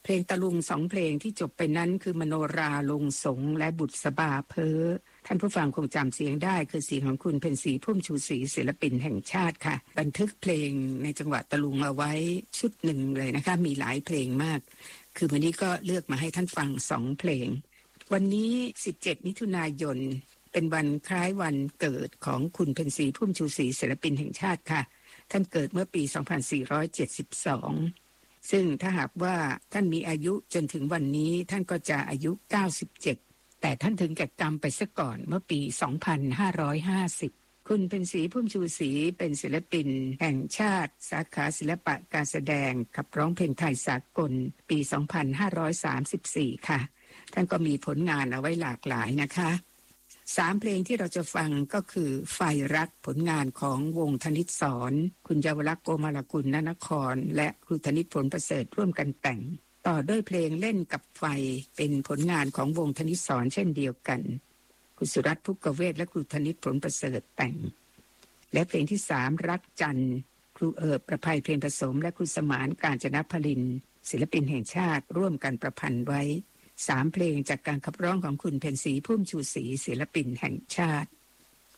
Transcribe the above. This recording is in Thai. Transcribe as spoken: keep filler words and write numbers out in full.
เพลงตะลุงสองเพลงที่จบไปนั้นคือมโนราลงสงและบุษบาเพ้อท่านผู้ฟังคงจำเสียงได้คือเสียงของคุณเพ็ญศรีพุ่มชูศรีศิลปินแห่งชาติค่ะบันทึกเพลงในจังหวะตะลุงเอาไว้ชุดหนึ่งเลยนะคะมีหลายเพลงมากคือวันนี้ก็เลือกมาให้ท่านฟังสองเพลงวันนี้สิบเจ็ดมิถุนายนเป็นวันคล้ายวันเกิดของคุณเพ็ญศรีพุ่มชูศรีศิลปินแห่งชาติค่ะท่านเกิดเมื่อปีสองพันสี่ร้อยเจ็ดสิบสองซึ่งถ้าหากว่าท่านมีอายุจนถึงวันนี้ท่านก็จะอายุเก้าสิบเจ็ดแต่ท่านถึงแก่กรรมไปซะก่อนเมื่อปีสองพันห้าร้อยห้าสิบคุณเพ็ญศรีพุ่มชูศรีเป็นศิลปินแห่งชาติสาขาศิลปะการแสดงขับร้องเพลงไทยสากลปีสองพันห้าร้อยสามสิบสี่ค่ะท่านก็มีผลงานเอาไว้หลากหลายนะคะสามเพลงที่เราจะฟังก็คือไฟรักผลงานของวงธนิตสรคุณเยาวลักษณ์โกมลกุลณนครและครูธนิตผลประเสริฐร่วมกันแต่งต่อด้วยเพลงเล่นกับไฟเป็นผลงานของวงธนิตสรเช่นเดียวกันคุณสุรัตน์ภุกเวทและครูธนิตผลประเสริฐแต่งและเพลงที่สามรักจันทร์ครูเอิบประภัยเพลงผสมและครูสมานกาญจนพลินศิลปินแห่งชาติร่วมกันประพันธ์ไว้สามเพลงจากการขับร้องของคุณเพ็ญศรีพุ่มชูศรีศิลปินแห่งชาติ